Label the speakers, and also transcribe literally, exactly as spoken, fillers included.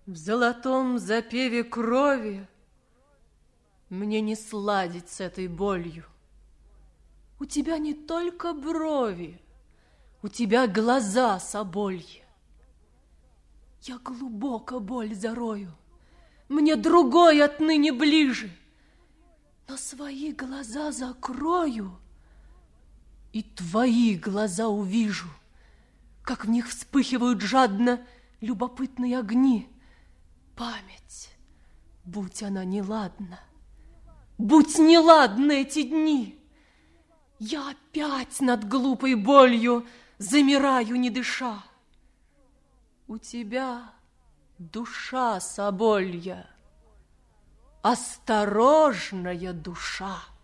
Speaker 1: В золотом запеве крови мне не сладить с этой болью. У тебя не только брови, у тебя глаза собольи. Я глубоко боль зарою, мне другой отныне ближе, но свои глаза закрою, и твои глаза увижу, как в них вспыхивают жадно любопытные огни. Память, будь она неладна, будь неладны эти дни, я опять над глупой болью замираю, не дыша. У тебя душа соболья, осторожная душа.